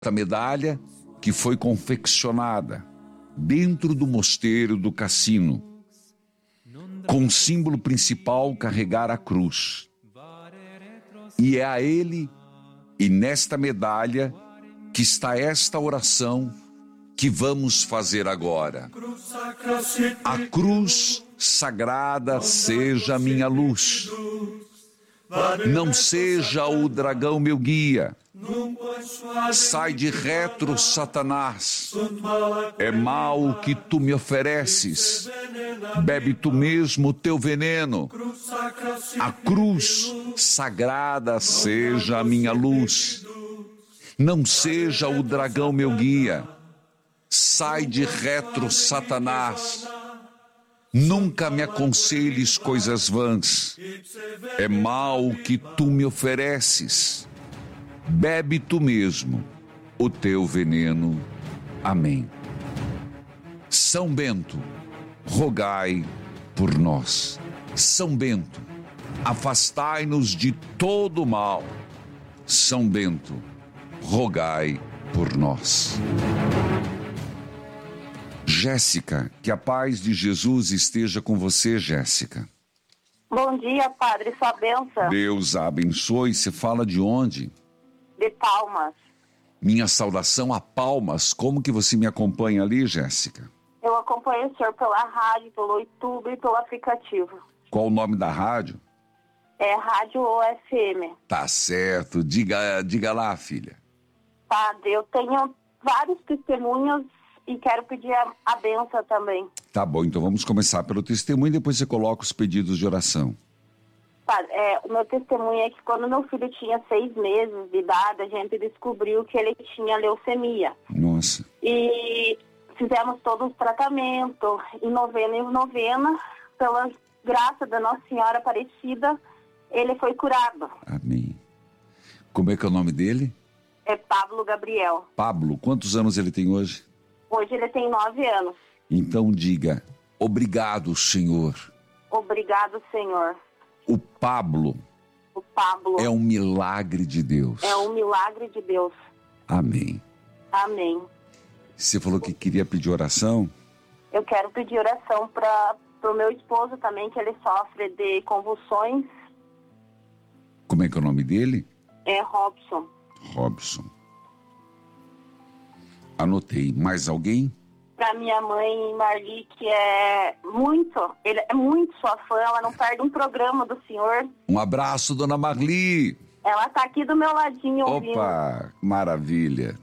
Esta medalha que foi confeccionada dentro do mosteiro do Cassino, com o símbolo principal carregar a cruz. E é a ele e nesta medalha que está esta oração que vamos fazer agora. A cruz sagrada seja a minha luz. Não seja o dragão meu guia. Sai de retro, Satanás. É mal o que tu me ofereces. Bebe tu mesmo o teu veneno. A cruz sagrada seja a minha luz. Não seja o dragão meu guia. Sai de retro, Satanás. Nunca me aconselhes coisas vãs. É mal o que tu me ofereces. Bebe tu mesmo o teu veneno. Amém. São Bento, rogai por nós. São Bento, afastai-nos de todo o mal. São Bento, rogai por nós. Jéssica, que a paz de Jesus esteja com você, Jéssica. Bom dia, padre, sua bênção. Deus a abençoe. Você fala de onde? De Palmas. Minha saudação a Palmas. Como que você me acompanha ali, Jéssica? Eu acompanho o senhor pela rádio, pelo YouTube e pelo aplicativo. Qual o nome da rádio? É Rádio OFM. Tá certo. Diga lá, filha. Padre, eu tenho vários testemunhos e quero pedir a bênção também. Tá bom, então vamos começar pelo testemunho e depois você coloca os pedidos de oração. Padre, o meu testemunho é que quando meu filho tinha 6 meses de idade, a gente descobriu que ele tinha leucemia. Nossa. E fizemos todo o tratamento, em novena, pela graça da Nossa Senhora Aparecida, ele foi curado. Amém. Como é que é o nome dele? É Pablo Gabriel. Pablo, quantos anos ele tem hoje? Hoje ele tem 9 anos. Então diga, obrigado, Senhor. Obrigado, Senhor. O Pablo é um milagre de Deus. É um milagre de Deus. Amém. Amém. Você falou que queria pedir oração? Eu quero pedir oração para o meu esposo também, que ele sofre de convulsões. Como é que é o nome dele? É Robson. Robson. Anotei. Mais alguém? Para minha mãe, Marli, que ele é muito sua fã, ela não perde um programa do senhor. Um abraço, dona Marli. Ela tá aqui do meu ladinho ouvindo. Opa, maravilha.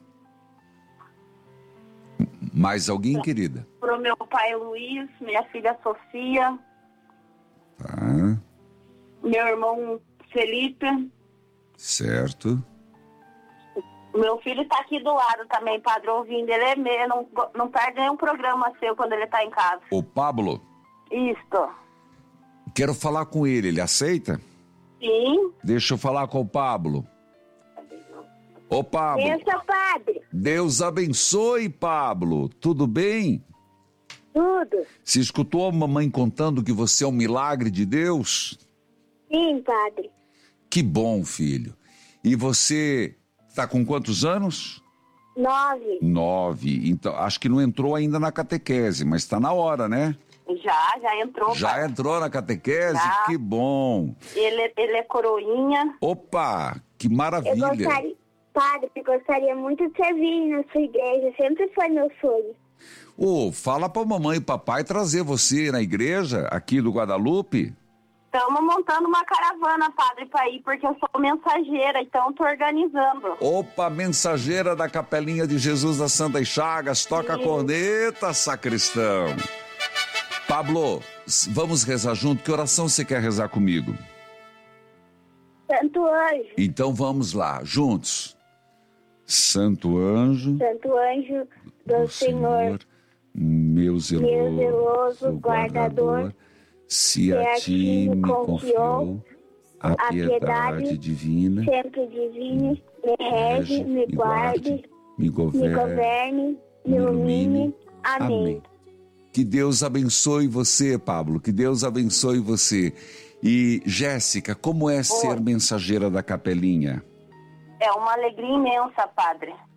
Mais alguém, querida? Pro meu pai Luiz, minha filha Sofia. Tá. Meu irmão Felipe. Certo. Meu filho tá aqui do lado também, padre, ouvindo. Ele é meio, não perde nenhum programa seu quando ele tá em casa. O Pablo? Isto. Quero falar com ele aceita? Sim. Deixa eu falar com o Pablo. Ô, Pablo. Benção, padre. Deus abençoe, Pablo. Tudo bem? Tudo. Você escutou a mamãe contando que você é um milagre de Deus? Sim, padre. Que bom, filho. E você tá com quantos anos? 9. 9. Então, acho que não entrou ainda na catequese, mas tá na hora, né? Já entrou. Já padre. entrou na catequese? Já. Que bom. Ele é coroinha. Opa, que maravilha. Padre, eu gostaria muito de servir na sua igreja. Sempre foi meu sonho. Ô, fala pra mamãe e papai trazer você na igreja aqui do Guadalupe. Estamos montando uma caravana, padre, para ir, porque eu sou mensageira, então estou organizando. Opa, mensageira da Capelinha de Jesus das Santas Chagas, toca a corneta, sacristão. Pablo, vamos rezar junto? Que oração você quer rezar comigo? Santo anjo. Então vamos lá, juntos. Santo anjo do Senhor, meu zeloso guardador, se a ti me confiou a piedade divina, sempre divina, me rege, me guarde, me governe, me ilumine. Amém. Que Deus abençoe você, Pablo, que Deus abençoe você. E, Jéssica, como é ser mensageira da Capelinha? É uma alegria imensa, padre.